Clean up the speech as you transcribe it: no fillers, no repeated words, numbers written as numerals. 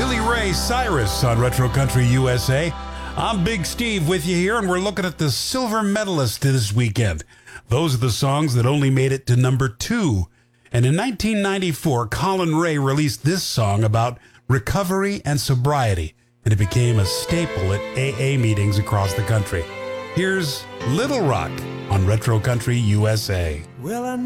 Billy Ray Cyrus on Retro Country USA. I'm Big Steve with you here, and we're looking at the silver medalists this weekend. Those are the songs that only made it to number 2. And in 1994, Colin Ray released this song about recovery and sobriety, and it became a staple at AA meetings across the country. Here's Little Rock on Retro Country USA. Well,